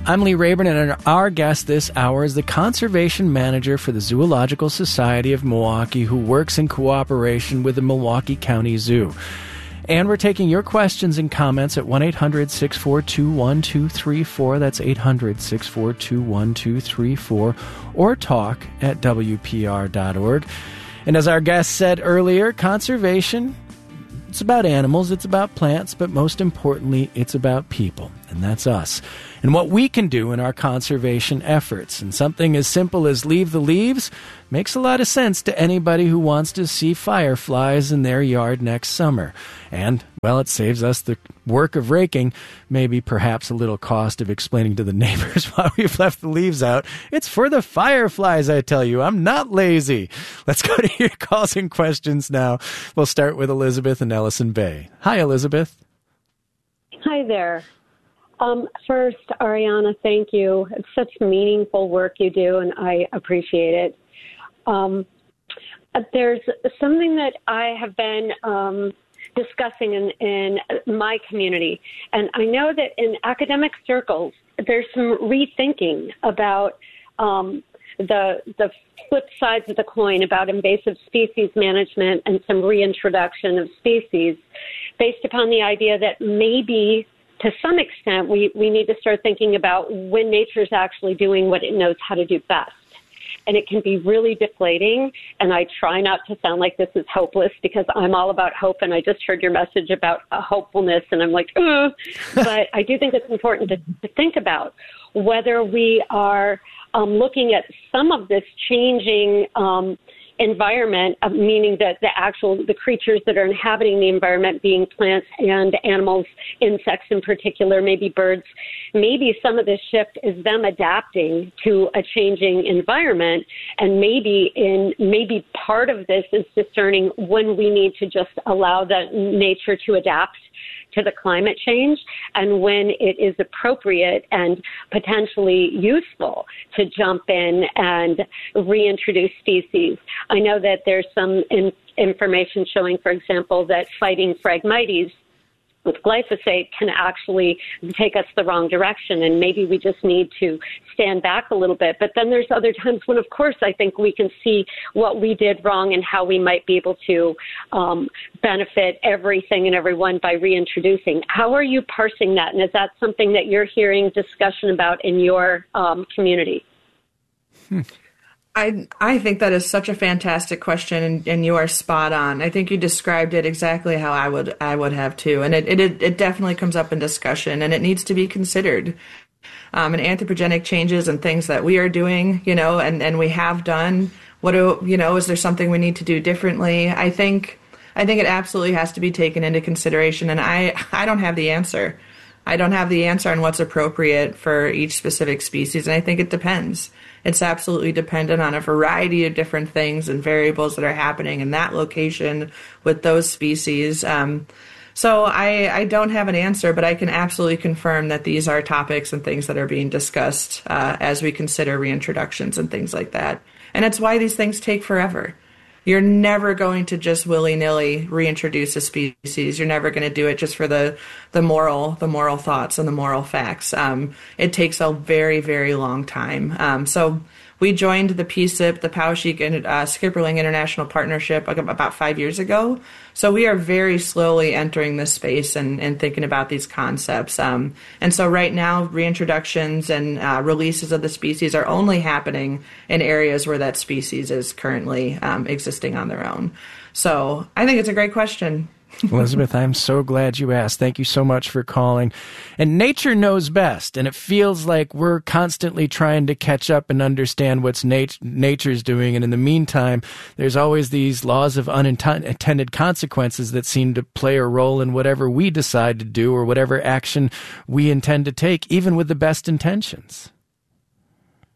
I'm Lee Rayburn, and our guest this hour is the Conservation Manager for the Zoological Society of Milwaukee, who works in cooperation with the Milwaukee County Zoo. And we're taking your questions and comments at 1-800-642-1234. That's 800-642-1234. Or talk at WPR.org. And as our guest said earlier, conservation, it's about animals, it's about plants, but most importantly, it's about people. And that's us. And what we can do in our conservation efforts. And something as simple as leave the leaves makes a lot of sense to anybody who wants to see fireflies in their yard next summer. And, well, it saves us the work of raking, maybe perhaps a little cost of explaining to the neighbors why we've left the leaves out. It's for the fireflies, I tell you. I'm not lazy. Let's go to your calls and questions now. We'll start with Elizabeth in Ellison Bay. Hi, Elizabeth. Hi there. First, Ariana, thank you. It's such meaningful work you do, and I appreciate it. There's something that I have been discussing in my community, and I know that in academic circles, there's some rethinking about the flip sides of the coin about invasive species management and some reintroduction of species based upon the idea that maybe to some extent, we need to start thinking about when nature's actually doing what it knows how to do best. And it can be really deflating, and I try not to sound like this is hopeless because I'm all about hope, and I just heard your message about hopefulness, and I'm like, ugh. But I do think it's important to think about whether we are looking at some of this changing environment, meaning that the creatures that are inhabiting the environment, being plants and animals, insects in particular, maybe birds, maybe some of this shift is them adapting to a changing environment, and maybe part of this is discerning when we need to just allow the nature to adapt to the climate change, and when it is appropriate and potentially useful to jump in and reintroduce species. I know that there's some information showing, for example, that fighting Phragmites with glyphosate can actually take us the wrong direction, and maybe we just need to stand back a little bit. But then there's other times when, of course, I think we can see what we did wrong and how we might be able to benefit everything and everyone by reintroducing. How are you parsing that, and is that something that you're hearing discussion about in your community? I think that is such a fantastic question, and you are spot on. I think you described it exactly how I would have too, and it definitely comes up in discussion, and it needs to be considered. And anthropogenic changes and things that we are doing, and we have done. Is there something we need to do differently? I think it absolutely has to be taken into consideration, and I don't have the answer. I don't have the answer on what's appropriate for each specific species, and I think it depends. It's absolutely dependent on a variety of different things and variables that are happening in that location with those species. So I don't have an answer, but I can absolutely confirm that these are topics and things that are being discussed as we consider reintroductions and things like that. And it's why these things take forever. You're never going to just willy-nilly reintroduce a species. You're never going to do it just for the moral thoughts and the moral facts. It takes a very, very long time. So we joined the PSIP, the Poweshiek and Skipperling International Partnership, about 5 years ago. So we are very slowly entering this space and thinking about these concepts. And so right now, reintroductions and releases of the species are only happening in areas where that species is currently existing on their own. So I think it's a great question. Elizabeth, I'm so glad you asked. Thank you so much for calling. And nature knows best, and it feels like we're constantly trying to catch up and understand what's nature's doing. And in the meantime, there's always these laws of unintended consequences that seem to play a role in whatever we decide to do or whatever action we intend to take, even with the best intentions.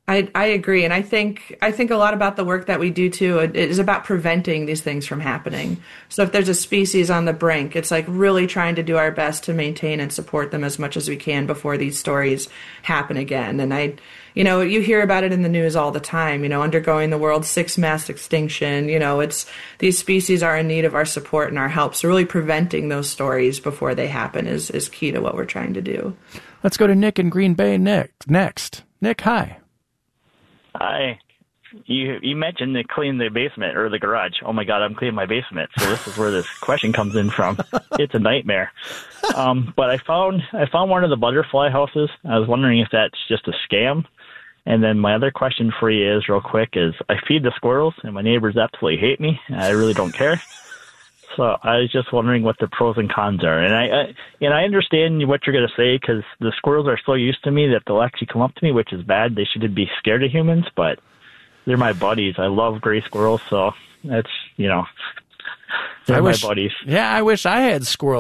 I agree, and I think a lot about the work that we do too. It is about preventing these things from happening. So if there's a species on the brink, it's like really trying to do our best to maintain and support them as much as we can before these stories happen again. And you hear about it in the news all the time. Undergoing the world's 6th mass extinction. It's these species are in need of our support and our help. So really preventing those stories before they happen is key to what we're trying to do. Let's go to Nick in Green Bay next. Nick, hi. Hi. You mentioned to clean the basement or the garage. Oh my God, I'm cleaning my basement. So this is where this question comes in from. It's a nightmare. But I found one of the butterfly houses. I was wondering if that's just a scam. And then my other question for you is real quick is I feed the squirrels and my neighbors absolutely hate me. I really don't care. So I was just wondering what the pros and cons are. And I understand what you're going to say because the squirrels are so used to me that they'll actually come up to me, which is bad. They shouldn't be scared of humans, but they're my buddies. I love gray squirrels, so that's, they're my buddies. Yeah, I wish I had squirrels.